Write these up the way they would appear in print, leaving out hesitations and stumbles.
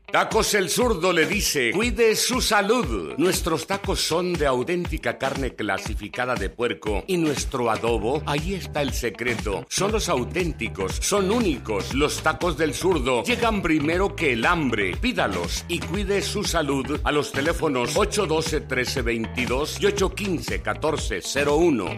Tacos El Zurdo le dice, cuide su salud. Nuestros tacos son de auténtica carne clasificada de puerco y nuestro adobo, ahí está el secreto. Son los auténticos, son únicos. Los tacos del Zurdo llegan primero que el hambre. Pídalos y cuide su salud a los teléfonos 812-1322 y 815-1401.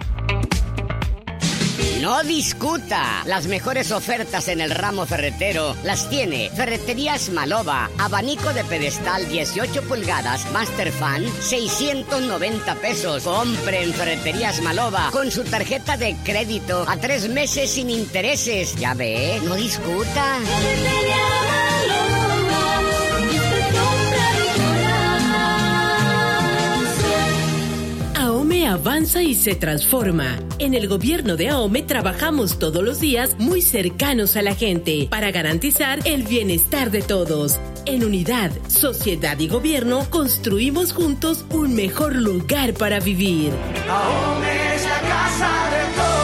No discuta. Las mejores ofertas en el ramo ferretero las tiene Ferreterías Malova. Abanico de pedestal 18 pulgadas, Masterfan, 690 pesos. Compre en Ferreterías Malova con su tarjeta de crédito a 3 meses sin intereses. Ya ve, no discuta. AOME avanza y se transforma. En el gobierno de AOME trabajamos todos los días muy cercanos a la gente para garantizar el bienestar de todos. En unidad, sociedad y gobierno construimos juntos un mejor lugar para vivir. AOME es la casa de todos.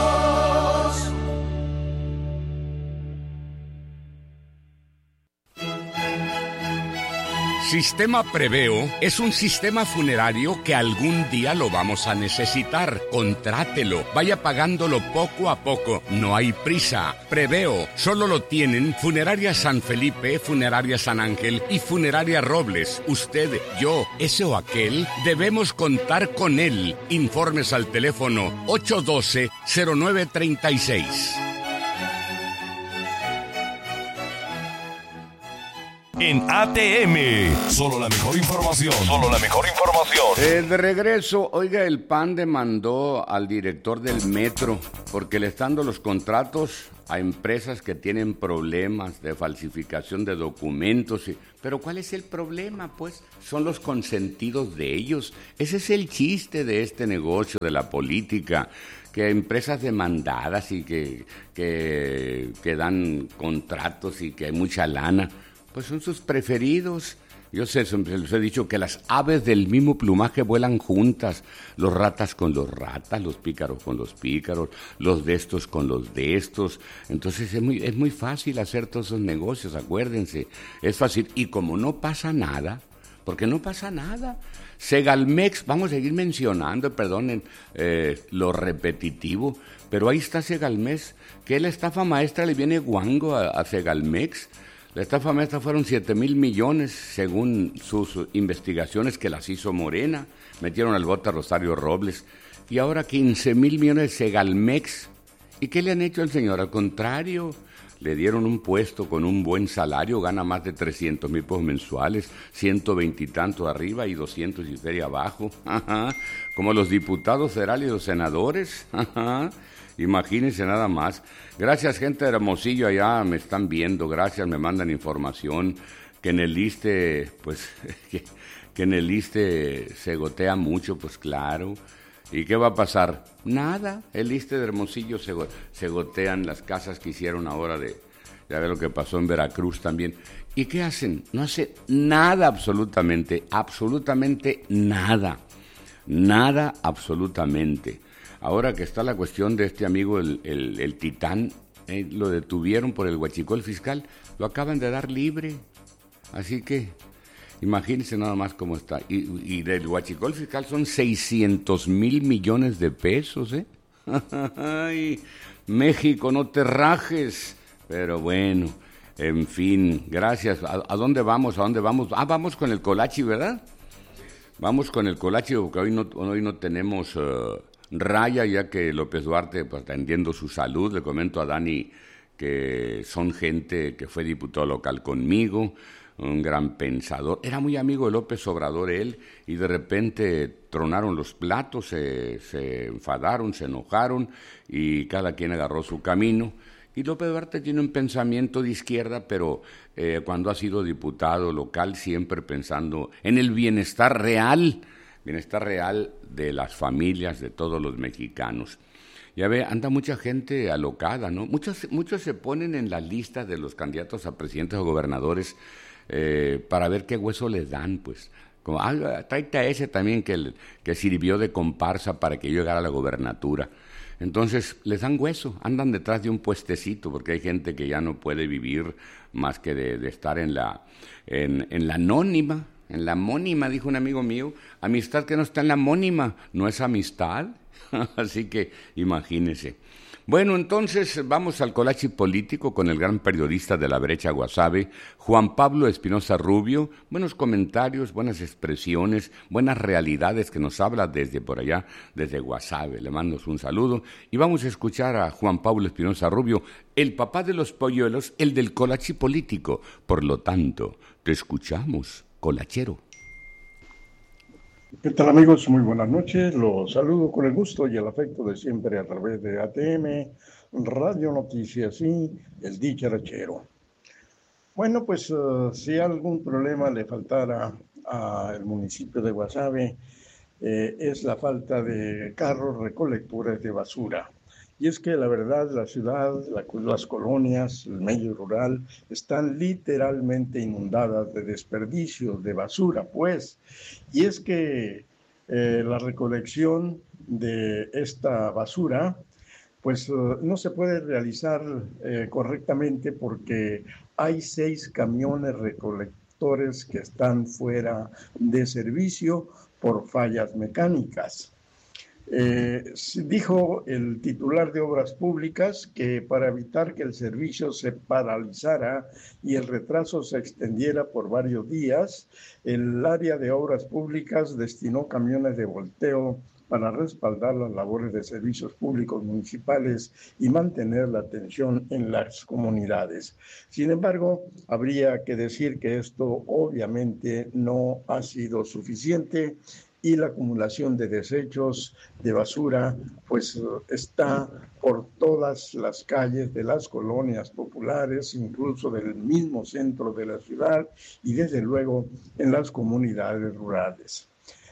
Sistema Preveo es un sistema funerario que algún día lo vamos a necesitar. Contrátelo, vaya pagándolo poco a poco. No hay prisa. Preveo solo lo tienen Funeraria San Felipe, Funeraria San Ángel y Funeraria Robles. Usted, yo, ese o aquel, debemos contar con él. Informes al teléfono 812-0936. En ATM, solo la mejor información. De regreso, oiga, el PAN demandó al director del metro porque le están dando los contratos a empresas que tienen problemas de falsificación de documentos. Pero ¿cuál es el problema? Pues son los consentidos de ellos. Ese es el chiste de este negocio de la política, que empresas demandadas y que dan contratos y que hay mucha lana, pues son sus preferidos. Yo sé, les he dicho que las aves del mismo plumaje vuelan juntas. Los ratas con los ratas, los pícaros con los pícaros, los de estos con los de estos. Entonces es muy fácil hacer todos esos negocios, acuérdense. Es fácil. Y como no pasa nada, porque no pasa nada. Segalmex, vamos a seguir mencionando, perdonen lo repetitivo, pero ahí está Segalmex, que la estafa maestra le viene guango a Segalmex. La estafa maestra fueron 7,000 millones, según sus investigaciones que las hizo Morena. Metieron al bote a Rosario Robles. Y ahora 15,000 millones de Segalmex. ¿Y qué le han hecho al señor? Al contrario, le dieron un puesto con un buen salario, gana más de 300,000 pesos mensuales, 120 y tanto arriba y 200 y feria abajo. Ajá. Como los diputados federales y los senadores. Ajá. Imagínense nada más. Gracias, gente de Hermosillo, allá me están viendo, gracias, me mandan información, que en el ISSSTE, pues, que en el ISSSTE se gotea mucho, pues claro. ¿Y qué va a pasar? Nada, el ISSSTE de Hermosillo se gotean las casas que hicieron ahora ya ver lo que pasó en Veracruz también. ¿Y qué hacen? No hacen nada absolutamente nada. Nada absolutamente. Ahora que está la cuestión de este amigo, el Titán, lo detuvieron por el huachicol fiscal, lo acaban de dar libre. Así que, imagínense nada más cómo está. Y del huachicol fiscal son 600,000 millones de pesos, ¿eh? Ay, México, no te rajes. Pero bueno, en fin, gracias. ¿A dónde vamos? Vamos con el Colachi, ¿verdad? Vamos con el Colachi, porque hoy no tenemos... raya, ya que López Duarte, pues, atendiendo su salud. Le comento a Dani que son gente que fue diputado local conmigo, un gran pensador. Era muy amigo de López Obrador él, y de repente tronaron los platos, se enfadaron, se enojaron, y cada quien agarró su camino. Y López Duarte tiene un pensamiento de izquierda, pero cuando ha sido diputado local, siempre pensando en el bienestar real de las familias de todos los mexicanos. Ya ve, anda mucha gente alocada, ¿no? Muchos se ponen en la lista de los candidatos a presidentes o gobernadores para ver qué hueso les dan, pues. Como, tráete a ese también que sirvió de comparsa para que yo llegara a la gobernatura. Entonces les dan hueso, andan detrás de un puestecito, porque hay gente que ya no puede vivir más que de estar en la anónima. En la mónima, dijo un amigo mío, amistad que no está en la mónima, no es amistad. Así que imagínese. Bueno, entonces vamos al colache político con el gran periodista de La Brecha Guasave, Juan Pablo Espinosa Rubio. Buenos comentarios, buenas expresiones, buenas realidades que nos habla desde por allá, desde Guasave. Le mando un saludo y vamos a escuchar a Juan Pablo Espinosa Rubio, el papá de los polluelos, el del colache político. Por lo tanto, te escuchamos, colachero. ¿Qué tal, amigos? Muy buenas noches. Los saludo con el gusto y el afecto de siempre a través de ATM, Radio Noticias y el dicharachero. Bueno, pues si algún problema le faltara al municipio de Guasave, es la falta de carros recolectores de basura. Y es que la verdad, la ciudad, las colonias, el medio rural, están literalmente inundadas de desperdicios, de basura, pues. Y es que la recolección de esta basura, pues no se puede realizar correctamente porque hay 6 camiones recolectores que están fuera de servicio por fallas mecánicas. Dijo el titular de Obras Públicas que para evitar que el servicio se paralizara y el retraso se extendiera por varios días, el área de Obras Públicas destinó camiones de volteo para respaldar las labores de servicios públicos municipales y mantener la atención en las comunidades. Sin embargo, habría que decir que esto obviamente no ha sido suficiente y la acumulación de desechos de basura pues está por todas las calles de las colonias populares, incluso del mismo centro de la ciudad y desde luego en las comunidades rurales.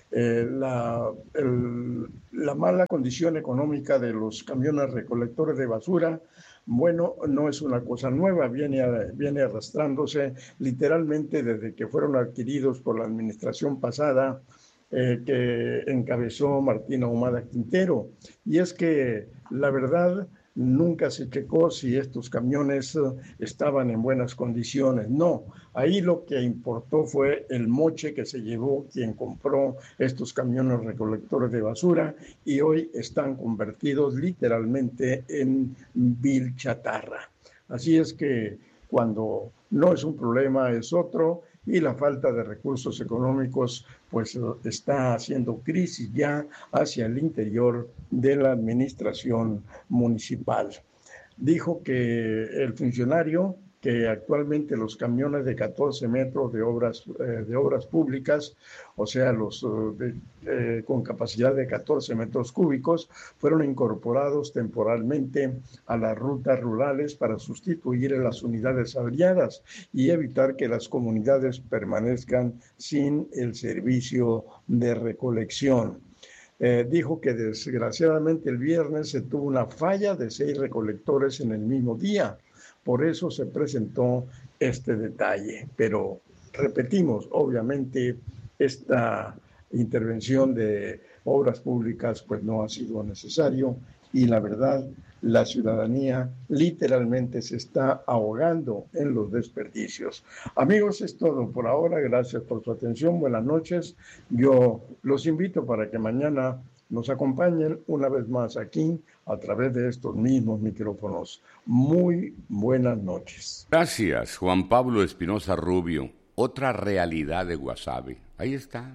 La mala condición económica de los camiones recolectores de basura, bueno, no es una cosa nueva, viene arrastrándose literalmente desde que fueron adquiridos por la administración pasada, que encabezó Martín Ahumada Quintero. Y es que la verdad nunca se checó si estos camiones estaban en buenas condiciones. No, ahí lo que importó fue el moche que se llevó quien compró estos camiones recolectores de basura y hoy están convertidos literalmente en vil chatarra. Así es que cuando no es un problema es otro, y la falta de recursos económicos pues está haciendo crisis ya hacia el interior de la administración municipal. Dijo que el funcionario que actualmente los camiones de 14 metros de obras públicas, o sea, los con capacidad de 14 metros cúbicos, fueron incorporados temporalmente a las rutas rurales para sustituir a las unidades averiadas y evitar que las comunidades permanezcan sin el servicio de recolección. Dijo que desgraciadamente el viernes se tuvo una falla de 6 recolectores en el mismo día. Por eso se presentó este detalle. Pero repetimos, obviamente esta intervención de obras públicas pues no ha sido necesario y la verdad la ciudadanía literalmente se está ahogando en los desperdicios. Amigos, es todo por ahora. Gracias por su atención. Buenas noches. Yo los invito para que mañana nos acompañen una vez más aquí a través de estos mismos micrófonos. Muy buenas noches. Gracias, Juan Pablo Espinosa Rubio. Otra realidad de Guasave. Ahí está.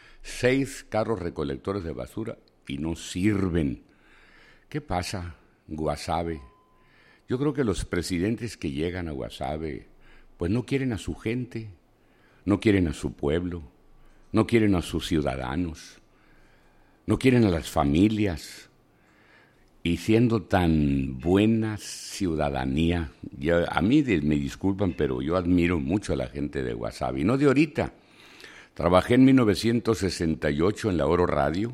6 carros recolectores de basura y no sirven. ¿Qué pasa, Guasave? Yo creo que los presidentes que llegan a Guasave pues no quieren a su gente, no quieren a su pueblo, no quieren a sus ciudadanos. No quieren a las familias, y siendo tan buena ciudadanía, a mí me disculpan, pero yo admiro mucho a la gente de Guasave, y no de ahorita. Trabajé en 1968 en la Oro Radio,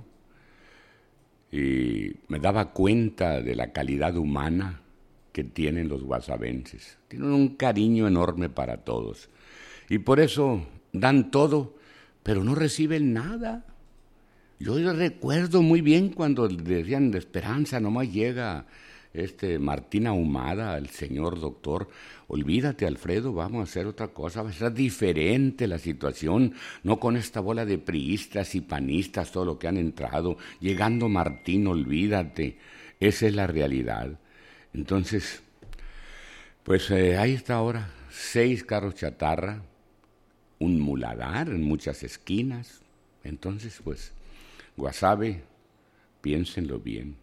y me daba cuenta de la calidad humana que tienen los guasavenses. Tienen un cariño enorme para todos, y por eso dan todo, pero no reciben nada. Yo recuerdo muy bien cuando decían de Esperanza, nomás llega Martín Ahumada, el señor doctor, olvídate Alfredo, vamos a hacer otra cosa, va a ser diferente la situación, no con esta bola de priistas y panistas, todo lo que han entrado, llegando Martín, olvídate, esa es la realidad. Entonces, pues ahí está ahora, 6 carros chatarra, un muladar en muchas esquinas. Entonces, pues, Guasave, piénsenlo bien.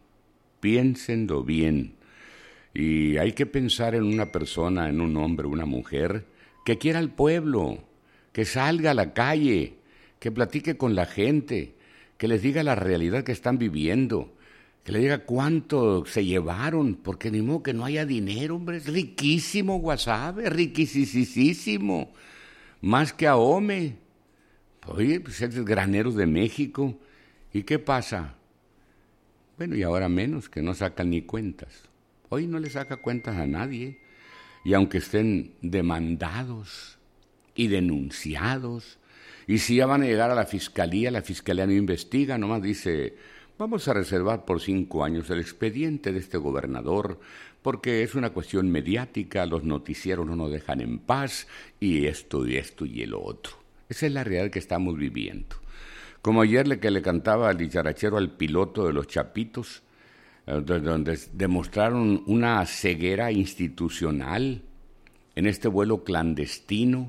Y hay que pensar en una persona, en un hombre, una mujer, que quiera al pueblo, que salga a la calle, que platique con la gente, que les diga la realidad que están viviendo, que les diga cuánto se llevaron, porque ni modo que no haya dinero, hombre, es riquísimo Guasave, riquisísimo, más que Ahome. Oye, pues es el granero de México, ¿y qué pasa? Bueno, y ahora menos, que no sacan ni cuentas. Hoy no le saca cuentas a nadie. Y aunque estén demandados y denunciados, y si ya van a llegar a la fiscalía no investiga, nomás dice, vamos a reservar por 5 años el expediente de este gobernador, porque es una cuestión mediática, los noticieros no nos dejan en paz, y esto y el otro. Esa es la realidad que estamos viviendo. Como ayer que le cantaba al dicharachero al piloto de los Chapitos, donde demostraron una ceguera institucional en este vuelo clandestino.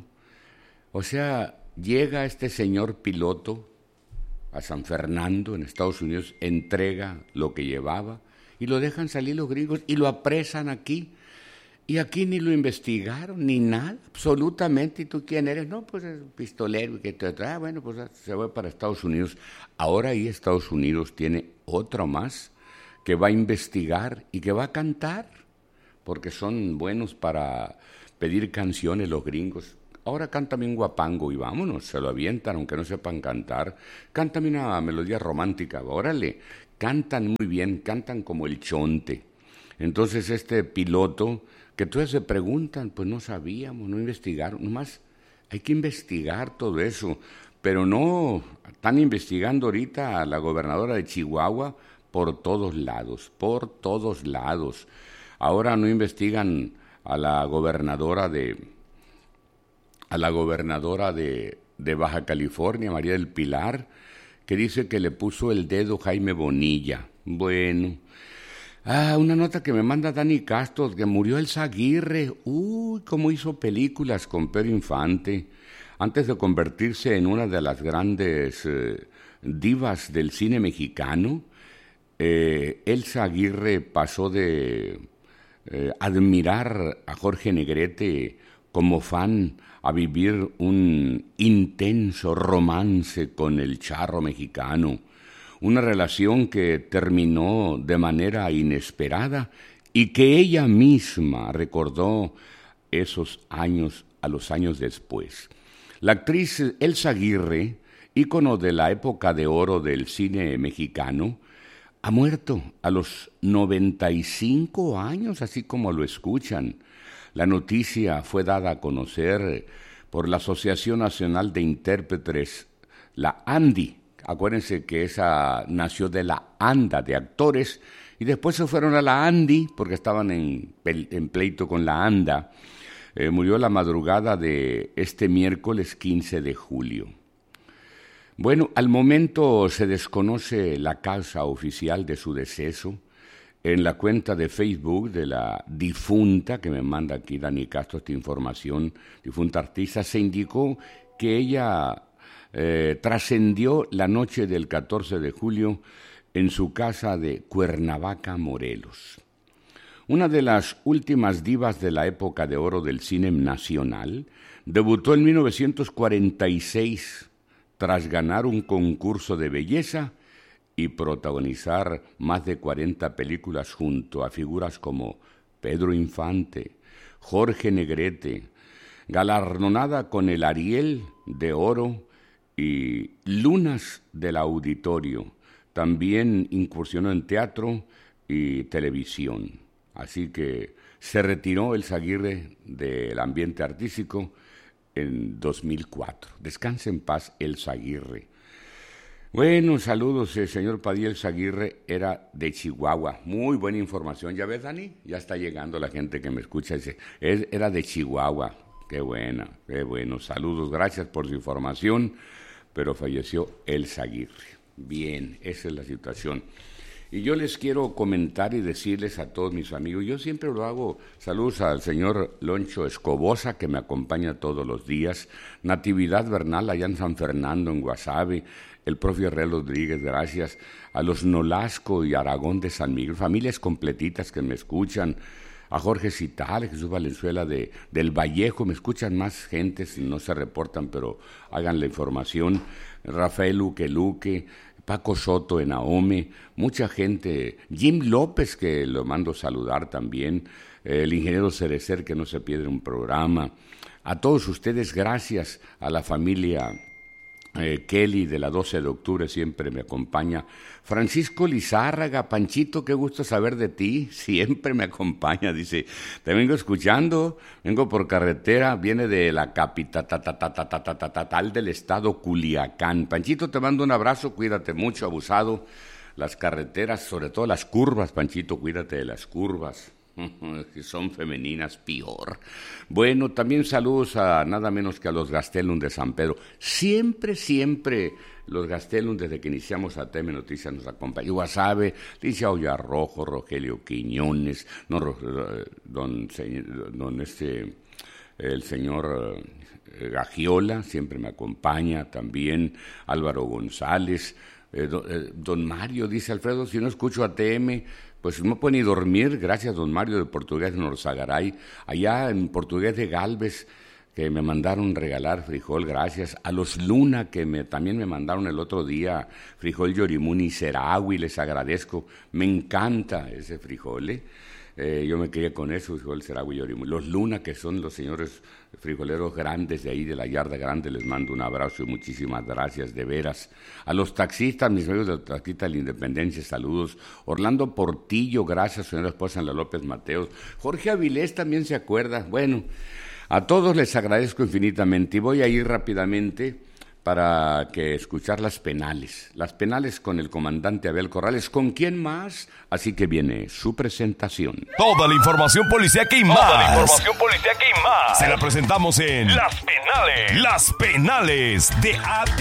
O sea, llega este señor piloto a San Fernando, en Estados Unidos, entrega lo que llevaba y lo dejan salir los gringos y lo apresan aquí. Y aquí ni lo investigaron, ni nada, absolutamente. ¿Y tú quién eres? No, pues es pistolero. Que bueno, pues se va para Estados Unidos. Ahora ahí Estados Unidos tiene otro más que va a investigar y que va a cantar, porque son buenos para pedir canciones los gringos. Ahora cántame un guapango y vámonos, se lo avientan, aunque no sepan cantar. Cántame una melodía romántica, órale. Cantan muy bien, cantan como el Chonte. Entonces este piloto, que todos se preguntan, pues no sabíamos, no investigaron, nomás hay que investigar todo eso, pero no están investigando ahorita a la gobernadora de Chihuahua por todos lados. Ahora no investigan a la gobernadora de Baja California, María del Pilar, que dice que le puso el dedo Jaime Bonilla. Bueno, una nota que me manda Dani Castro, que murió Elsa Aguirre. Uy, cómo hizo películas con Pedro Infante, antes de convertirse en una de las grandes divas del cine mexicano. Elsa Aguirre pasó de admirar a Jorge Negrete como fan a vivir un intenso romance con el charro mexicano. Una relación que terminó de manera inesperada y que ella misma recordó esos años, a los años después. La actriz Elsa Aguirre, ícono de la época de oro del cine mexicano, ha muerto a los 95 años, así como lo escuchan. La noticia fue dada a conocer por la Asociación Nacional de Intérpretes, la ANDI. Acuérdense que esa nació de la ANDA, de actores, y después se fueron a la ANDI porque estaban en pleito con la ANDA. Murió la madrugada de este miércoles 15 de julio. Bueno, al momento se desconoce la causa oficial de su deceso. En la cuenta de Facebook de la difunta, que me manda aquí Dani Castro esta información, difunta artista, se indicó que ella trascendió la noche del 14 de julio en su casa de Cuernavaca, Morelos. Una de las últimas divas de la época de oro del cine nacional, debutó en 1946 tras ganar un concurso de belleza y protagonizar más de 40 películas junto a figuras como Pedro Infante, Jorge Negrete, galardonada con el Ariel de Oro y Lunas del Auditorio. También incursionó en teatro y televisión. Así que se retiró Elsa Aguirre del ambiente artístico en 2004. Descanse en paz, Elsa Aguirre. Bueno, saludos, señor Padiel Aguirre, era de Chihuahua. Muy buena información, ¿ya ves, Dani? Ya está llegando la gente que me escucha, dice, era de Chihuahua. Qué buena, qué bueno. Saludos, gracias por su información, pero falleció Elsa Aguirre. Bien, esa es la situación. Y yo les quiero comentar y decirles a todos mis amigos, yo siempre lo hago, saludos al señor Loncho Escobosa, que me acompaña todos los días, Natividad Bernal allá en San Fernando, en Guasave, el profe Herrera Rodríguez, gracias, a los Nolasco y Aragón de San Miguel, familias completitas que me escuchan, a Jorge Cital, Jesús Valenzuela del Vallejo, me escuchan más gentes, no se reportan, pero hagan la información, Rafael Luque, Paco Soto en Ahome, mucha gente, Jim López, que lo mando saludar también, el ingeniero Cerecer, que no se pierde un programa, a todos ustedes, gracias, a la familia Kelly de la 12 de octubre siempre me acompaña. Francisco Lizárraga, Panchito, qué gusto saber de ti, siempre me acompaña, dice, te vengo escuchando, vengo por carretera, viene de la capital del estado Culiacán. Panchito, te mando un abrazo, cuídate mucho, abusado, las carreteras, sobre todo las curvas, Panchito, cuídate de las curvas. Que son femeninas, peor. Bueno, también saludos a nada menos que a los Gastelum de San Pedro. Siempre los Gastelum, desde que iniciamos ATM Noticias, nos acompañan. Guasave, Licia Ollarrojo, Rogelio Quiñones, el señor Gagiola, siempre me acompaña, también Álvaro González, don Mario, dice Alfredo, si no escucho ATM, pues no puede ni dormir, gracias don Mario de Portugués de Norzagaray, allá en Portugués de Galvez, que me mandaron regalar frijol, gracias, a los Luna, que también me mandaron el otro día frijol Yorimuni Serahui, les agradezco, me encanta ese frijol, yo me quedé con eso, frijol Serahui Yorimuni. Los Luna, que son los señores frijoleros grandes de ahí, de la Yarda Grande, les mando un abrazo y muchísimas gracias, de veras. A los taxistas, mis amigos de Taxistas de la Independencia, saludos. Orlando Portillo, gracias, señora esposa Ana López Mateos. Jorge Avilés también se acuerda. Bueno, a todos les agradezco infinitamente y voy a ir rápidamente para que escuchar las penales con el comandante Abel Corrales. ¿Con quién más? Así que viene su presentación. Toda la información policíaca y más. Se la presentamos en Las Penales de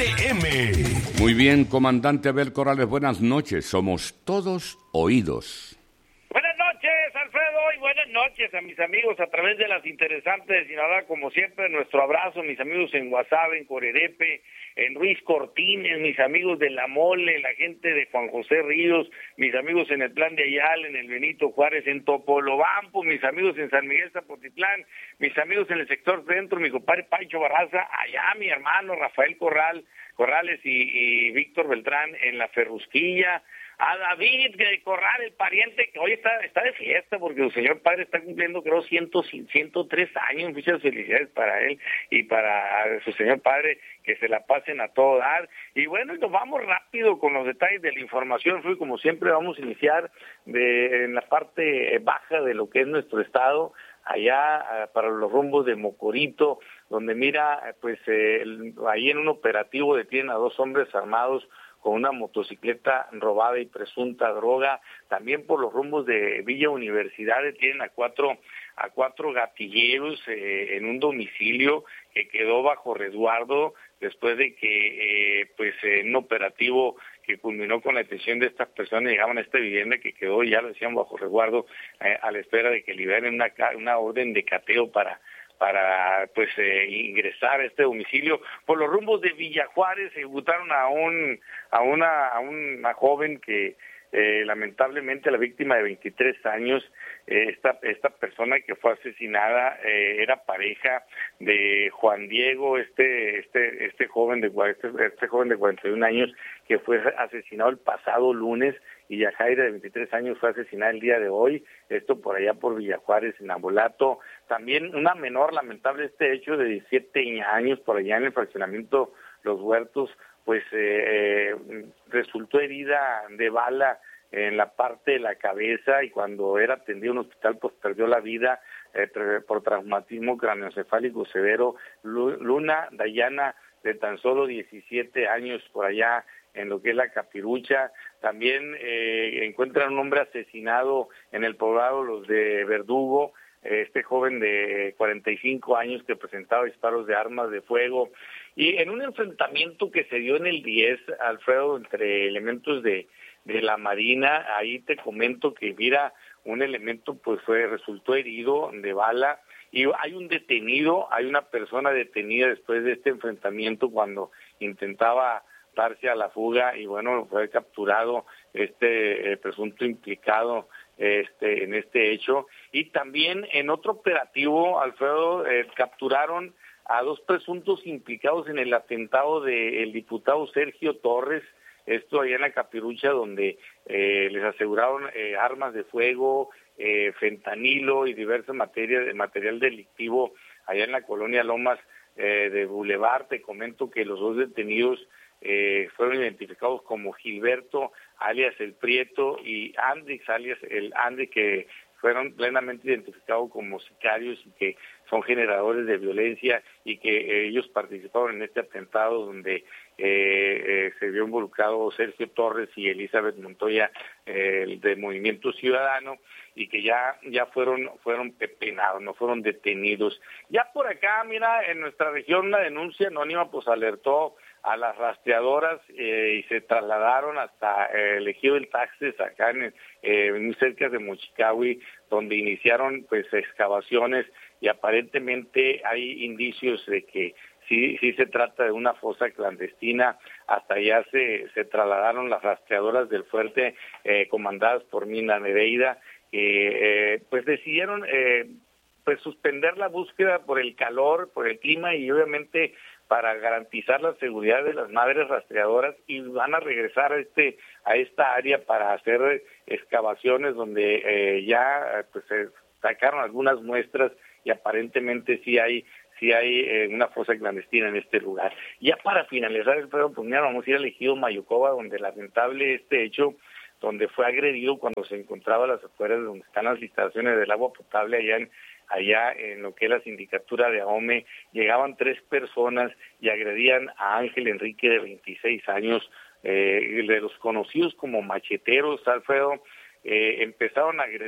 ATM. Muy bien, comandante Abel Corrales, buenas noches. Somos todos oídos. Buenas noches, Alfredo, y buenas noches a mis amigos a través de las interesantes de Sinaloa, como siempre, nuestro abrazo, mis amigos en Guasave, en Corerepe, en Ruiz Cortines, mis amigos de La Mole, la gente de Juan José Ríos, mis amigos en el Plan de Ayala, en el Benito Juárez, en Topolobampo, mis amigos en San Miguel Zapotitlán, mis amigos en el sector centro, mi compadre Pancho Barraza, allá mi hermano Rafael Corrales y Víctor Beltrán en La Ferrusquilla, a David Corral, el pariente, que hoy está de fiesta porque su señor padre está cumpliendo, creo, 103 años. Muchas felicidades para él y para su señor padre, que se la pasen a todo dar. Y bueno, nos vamos rápido con los detalles de la información. Fui, como siempre, vamos a iniciar en la parte baja de lo que es nuestro estado, allá para los rumbos de Mocorito, donde mira, pues ahí en un operativo detienen a 2 hombres armados con una motocicleta robada y presunta droga. También por los rumbos de Villa Universidad detienen a cuatro gatilleros en un domicilio que quedó bajo resguardo después de que en un operativo que culminó con la detención de estas personas, llegaban a esta vivienda que quedó, ya lo decían, bajo resguardo a la espera de que liberen una orden de cateo para ingresar a este domicilio. Por los rumbos de Villa Juárez se ejecutaron a una joven que lamentablemente, la víctima de 23 años, esta persona que fue asesinada era pareja de Juan Diego, este joven de 41 años que fue asesinado el pasado lunes, y Yajaira de 23 años fue asesinada el día de hoy, esto por allá por Villa Juárez, en Ambolato. También una menor, lamentable este hecho, de 17 años por allá en el fraccionamiento Los Huertos, pues resultó herida de bala en la parte de la cabeza, y cuando era atendida en un hospital pues perdió la vida por traumatismo craneoencefálico severo. Luna Dayana, de tan solo 17 años, por allá en lo que es la Capirucha. También encuentran un hombre asesinado en el poblado Los de Verdugo, este joven de 45 años que presentaba disparos de armas de fuego. Y en un enfrentamiento que se dio en el 10, Alfredo, entre elementos de la Marina, ahí te comento que, mira, un elemento pues resultó herido de bala, y hay un detenido, hay una persona detenida después de este enfrentamiento cuando intentaba darse a la fuga, y bueno, fue capturado presunto implicado en este hecho. Y también en otro operativo, Alfredo, capturaron a 2 presuntos implicados en el atentado del diputado Sergio Torres, esto allá en la Capirucha, donde les aseguraron armas de fuego, fentanilo y diversas material delictivo allá en la colonia Lomas de Boulevard. Te comento que los 2 detenidos fueron identificados como Gilberto, alias El Prieto, y Andrix, alias el Andy, que fueron plenamente identificados como sicarios y que son generadores de violencia, y que ellos participaron en este atentado donde se vio involucrado Sergio Torres y Elizabeth Montoya de Movimiento Ciudadano, y que ya fueron pepenados, no fueron detenidos. Ya por acá, mira, en nuestra región la denuncia anónima pues alertó a las rastreadoras y se trasladaron hasta el ejido del Taxes, acá muy cerca de Mochicahui, donde iniciaron pues excavaciones, y aparentemente hay indicios de que sí se trata de una fosa clandestina. Hasta allá se trasladaron las rastreadoras del fuerte, comandadas por Mina Nereida, pues decidieron pues suspender la búsqueda por el calor, por el clima, y obviamente para garantizar la seguridad de las madres rastreadoras, y van a regresar a esta área para hacer excavaciones donde ya pues se sacaron algunas muestras, y aparentemente sí hay una fosa clandestina en este lugar. Ya para finalizar el programa, pues mira, vamos a ir al ejido Mayucoba, donde lamentable hecho, donde fue agredido cuando se encontraba a las afueras de donde están las instalaciones del agua potable allá en lo que es la sindicatura de AOME. Llegaban 3 personas y agredían a Ángel Enrique, de 26 años, de los conocidos como macheteros, Alfredo. Empezaron a agredir